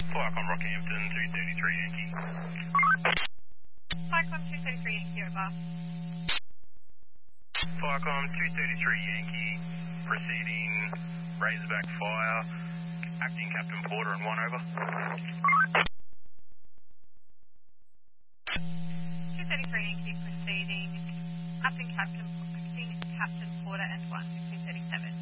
Firecon Rockhampton, 233 Yankee. Firecon 233 Yankee, over. Firecon 233 Yankee, proceeding Razorback Fire, acting Captain Porter and 1 over. 233 Yankee, proceeding acting Captain Porter and 1, 237.